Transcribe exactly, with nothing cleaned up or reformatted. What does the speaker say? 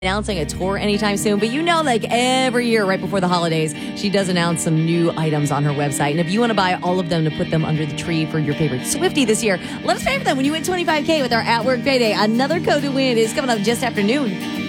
announcing a tour anytime soon, but you know, like every year right before the holidays, she does announce some new items on her website. And if you want to buy all of them to put them under the tree for your favorite Swiftie this year, let us pay for them when you win twenty-five K with our At Work Payday. Another code to win is coming up just after noon.